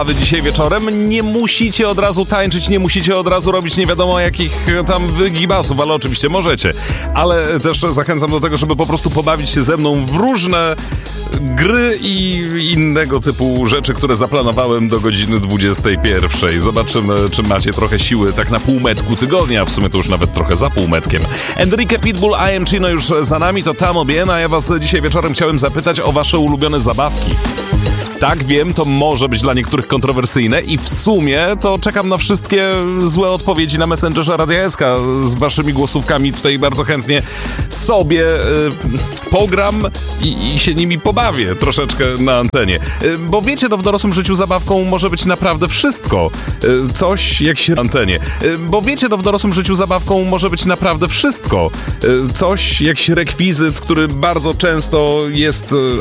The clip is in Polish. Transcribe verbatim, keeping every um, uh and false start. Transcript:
Wy dzisiaj wieczorem. Nie musicie od razu tańczyć, nie musicie od razu robić nie wiadomo jakich tam wygibasów, ale oczywiście możecie. Ale też zachęcam do tego, żeby po prostu pobawić się ze mną w różne gry i innego typu rzeczy, które zaplanowałem do godziny dwudziestej pierwszej. Zobaczymy, czy macie trochę siły tak na półmetku tygodnia, w sumie to już nawet trochę za półmetkiem. Enrique Pitbull, I Am Chino już za nami, to Tamo Bien, a ja was dzisiaj wieczorem chciałem zapytać o wasze ulubione zabawki. Tak, wiem, to może być dla niektórych kontrowersyjne i w sumie to czekam na wszystkie złe odpowiedzi na Messengerze Radia S K z waszymi głosówkami. Tutaj bardzo chętnie sobie y, pogram i, i się nimi pobawię troszeczkę na antenie. Y, bo wiecie, no w dorosłym życiu zabawką może być naprawdę wszystko. Y, coś jak się... antenie. Y, bo wiecie, no w dorosłym życiu zabawką może być naprawdę wszystko. Y, coś jak się rekwizyt, który bardzo często jest...